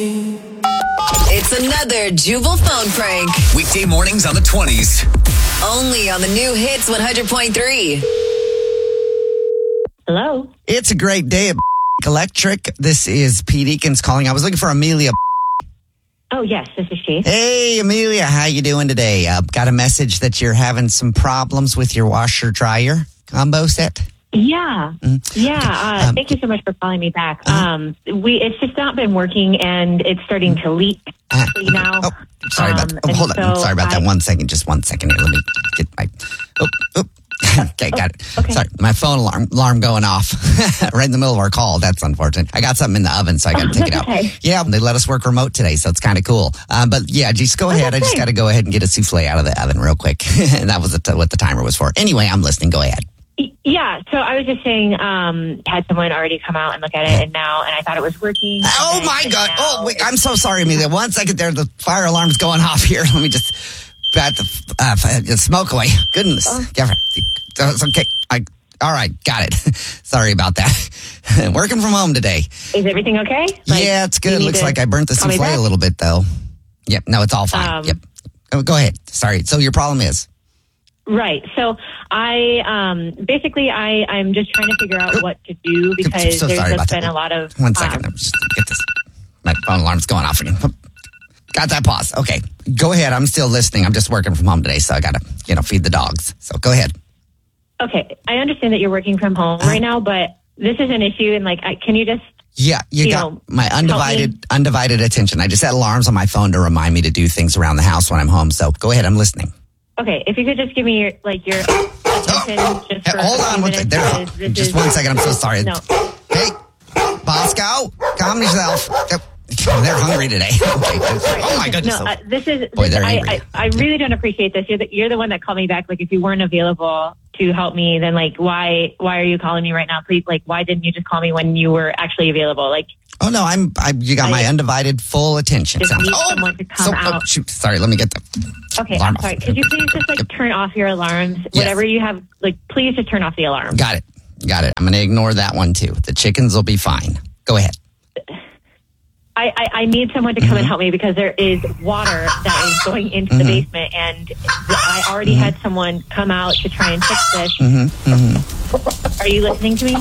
It's another Jubal phone prank. Weekday mornings on the 20s. Only on the new Hits 100.3. Hello. It's a great day at Electric. This is Pete Eakins calling. I was looking for Amelia. Oh, yes, this is she. Hey, Amelia, how you doing today? Got a message that you're having some problems with your washer-dryer combo set? Yeah. Yeah. Thank you so much for calling me back. It's just not been working, and it's starting to leak now. Oh, sorry about that. Hold on. Sorry about that. 1 second. Just 1 second here. Let me get my... Okay, got it. Okay. Sorry, my phone alarm going off right in the middle of our call. That's unfortunate. I got something in the oven, so I got to take it out. Okay. Yeah, they let us work remote today, so it's kind of cool. But yeah, just go ahead. I just got to go ahead and get a souffle out of the oven real quick. And that was what the timer was for. Anyway, I'm listening. Go ahead. Yeah, so I was just saying, had someone already come out and look at it, and I thought it was working. Oh my God! Oh, wait, I'm so sorry, Amelia. 1 second there, the fire alarm's going off here. Let me just bat the smoke away. Goodness, it's okay. All right, got it. Sorry about that. Working from home today. Is everything okay? Yeah, it's good. Looks like I burnt the souffle a little bit, though. Yep. No, it's all fine. Yep. Go ahead. Sorry. So your problem is? Right. So I'm just trying to figure out what to do because there's just been a lot of... 1 second. Just get this. My phone alarm's going off again. Got that pause. Okay. Go ahead. I'm still listening. I'm just working from home today, so I got to, feed the dogs. So go ahead. Okay. I understand that you're working from home right now, but this is an issue, and can you just... Yeah, you got my undivided attention. I just set alarms on my phone to remind me to do things around the house when I'm home. So go ahead. I'm listening. Okay, if you could just give me your attention just for hold on one second. Just 1 second. I'm so sorry. No. Hey, Bosco, calm yourself. They're hungry today. Okay. Oh my goodness. I really don't appreciate this. You're the one that called me back. If you weren't available to help me, then why are you calling me right now? Please, why didn't you just call me when you were actually available? Oh no, you got my undivided full attention. Just need someone to come out. Shoot, sorry, let me get the Okay, alarm I'm sorry. off. Could you please just turn off your alarms? Yes. Whatever you have, please just turn off the alarm. Got it. I'm going to ignore that one too. The chickens will be fine. Go ahead. I need someone to come and help me because there is water that is going into the basement, and I already had someone come out to try and fix this. Are you listening to me?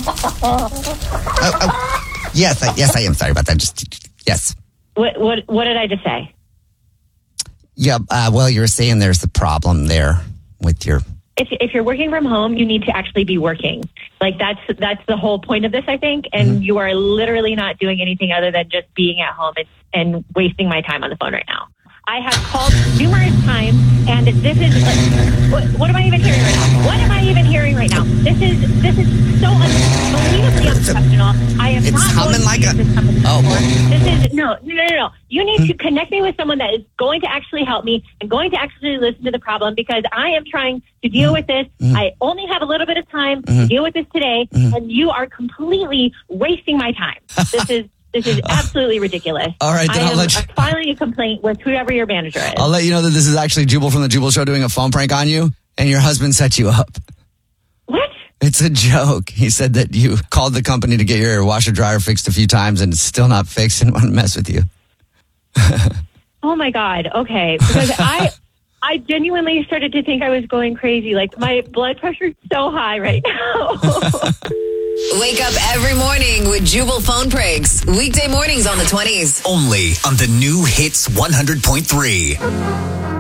Yes, I am. Sorry about that. Yes. What did I just say? Yeah. Well, you were saying there's a problem there with your. If you're working from home, you need to actually be working. That's the whole point of this, I think. And you are literally not doing anything other than just being at home and wasting my time on the phone right now. I have called numerous times, and this is what am I even hearing right now? What am I even hearing right now? This is so unbelievably unprofessional. I am not going to use this company anymore. This is no. You need to connect me with someone that is going to actually help me and going to actually listen to the problem because I am trying to deal with this. I only have a little bit of time to deal with this today, and you are completely wasting my time. This is absolutely ridiculous. All right, then I'm filing a complaint with whoever your manager is. I'll let you know that this is actually Jubal from the Jubal Show doing a phone prank on you, and your husband set you up. What? It's a joke. He said that you called the company to get your washer dryer fixed a few times, and it's still not fixed and want to mess with you. Oh my God. Okay, because I genuinely started to think I was going crazy. My blood pressure is so high right now. Wake up every morning with Jubal phone pranks. Weekday mornings on the 20s. Only on the new Hits 100.3.